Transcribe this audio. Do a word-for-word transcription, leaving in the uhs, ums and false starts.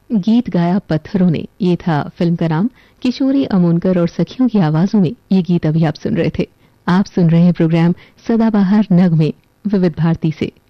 गीत गाया पत्थरों ने, ये था फिल्म का नाम। किशोरी अमोनकर और सखियों की आवाजों में ये गीत अभी आप सुन रहे थे। आप सुन रहे हैं प्रोग्राम सदाबहार नगमे विविध भारती से।